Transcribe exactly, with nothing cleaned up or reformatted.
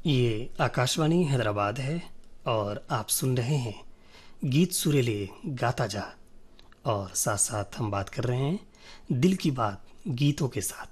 ये आकाशवाणी हैदराबाद है और आप सुन रहे हैं गीत सुरीले गाता जा। और साथ साथ हम बात कर रहे हैं दिल की बात गीतों के साथ।